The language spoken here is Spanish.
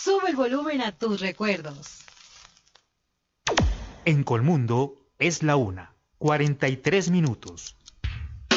Sube el volumen a tus recuerdos. En Colmundo es la 1:43.